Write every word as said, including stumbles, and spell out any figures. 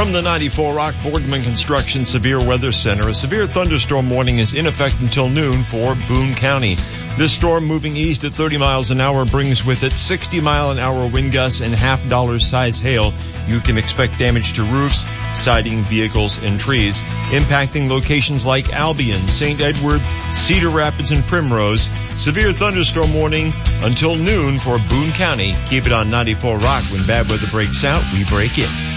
From the ninety-four Rock Boardman Construction Severe Weather Center, a severe thunderstorm warning is in effect until noon for Boone County. This storm moving east at thirty miles an hour brings with it sixty mile an hour wind gusts and half dollar size hail. You can expect damage to roofs, siding, vehicles, and trees, impacting locations like Albion, Saint Edward, Cedar Rapids, and Primrose. Severe thunderstorm warning until noon for Boone County. Keep it on ninety-four Rock. When bad weather breaks out, we break in.